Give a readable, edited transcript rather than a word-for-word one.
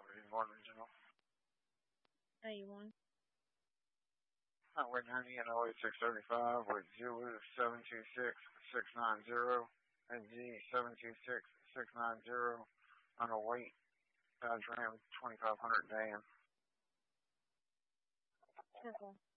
property board original. 91. Highway 90 and 08635 with Zulu 726690 and G 726690 on a weight Dodge Ram 2500 Dan. Circle.